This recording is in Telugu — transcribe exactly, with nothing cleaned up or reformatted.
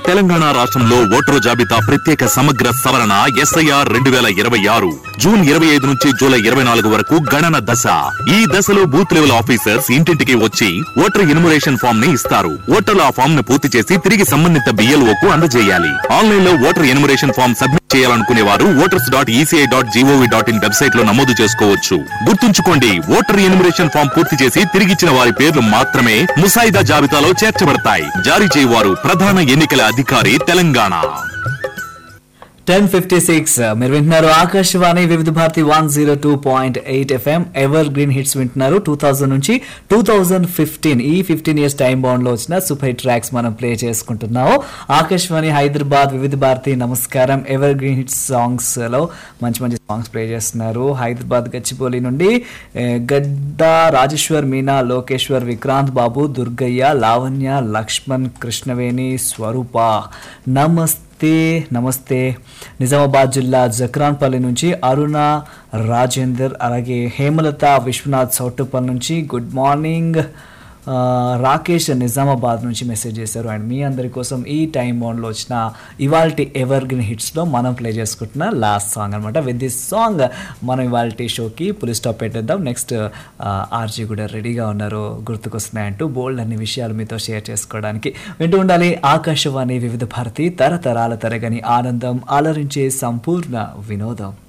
తెలంగాణ రాష్ట్రంలో ఓటరు జాబితా ప్రత్యేక సమగ్ర సవరణ ఎస్ఐఆర్ రెండు వేల ఇరవై ఆరు జూన్ ఇరవై ఐదు నుంచి జూలై ఇరవై నాలుగు వరకు గణన దశ. ఈ దశలో బూత్ లెవెల్ ఆఫీసర్స్ ఇంటింటికి వచ్చి ఓటర్ ఎన్యుమరేషన్ ఫామ్ ని ఇస్తారు. ఓటర్లు ఆ ఫామ్ ను పూర్తి చేసి తిరిగి సంబంధిత బిఎల్ఓ కు అందజేయాలి. ఆన్లైన్ లో ఓటర్ ఎన్యుమరేషన్ ఫామ్ సబ్మిట్ చేయాలనుకునే వారు voters dot ECI dot GOV dot in website లో నమోదు చేసుకోవచ్చు. గుర్తుంచుకోండి, ఓటర్ ఎన్యుమరేషన్ ఫామ్ పూర్తి చేసి తిరిగిచ్చిన వారి పేర్లు మాత్రమే ముసాయిదా జాబితాలో చేర్చబడతాయి. జారీ చేయవారు ప్రధాన ఎన్నికల అధికారి తెలంగాణ. టెన్ ఫిఫ్టీ సిక్స్ మీరు వింటున్నారు ఆకాశవాణి వివిధ Bharati one zero two point eight FM. Ever green hits వింటున్నారు. టూ థౌజండ్ నుంచి టూ థౌజండ్ ఫిఫ్టీన్ ఈ ఫిఫ్టీన్ ఇయర్స్ టైం బౌండ్ లో వచ్చిన సూపర్ హిట్ ట్రాక్స్ మనం ప్లే చేసుకుంటున్నాము. ఆకాశవాణి హైదరాబాద్ వివిధ భారతి నమస్కారం. ఎవర్ గ్రీన్ హిట్స్ సాంగ్స్ లో మంచి మంచి సాంగ్స్ ప్లే చేస్తున్నారు. హైదరాబాద్ గచ్చిబౌలి నుండి గడ్డ రాజేశ్వర్, మీనా, లోకేశ్వర్, విక్రాంత్ బాబు, దుర్గయ్య, లావణ్య, లక్ష్మణ్, కృష్ణవేణి, స్వరూప నమస్తే నమస్తే. నిజామాబాద్ జిల్లా జక్రాన్పల్లి నుంచి అరుణ రాజేందర్, అలాగే హేమలత విశ్వనాథ్ చౌటుపల్లి నుంచి గుడ్ మార్నింగ్. రాకేష్ నిజామాబాద్ నుంచి మెసేజ్ చేశారు. అండ్ మీ అందరి కోసం ఈ టైం బౌండ్లో వచ్చిన ఇవాల్టి ఎవర్ గ్రీన్ హిట్స్లో మనం ప్లే చేసుకుంటున్న లాస్ట్ సాంగ్ అనమాట. విత్ దిస్ సాంగ్ మనం ఇవాల్టి షోకి పులి స్టాప్ పెట్టేద్దాం. నెక్స్ట్ ఆర్జీ కూడా రెడీగా ఉన్నారు గుర్తుకొస్తున్నాయంటూ బోల్డ్ అన్ని విషయాలు మీతో షేర్ చేసుకోవడానికి. వింటూ ఉండాలి ఆకాశవాణి వివిధ భారతి, తరతరాల తరగని ఆనందం, అలరించే సంపూర్ణ వినోదం.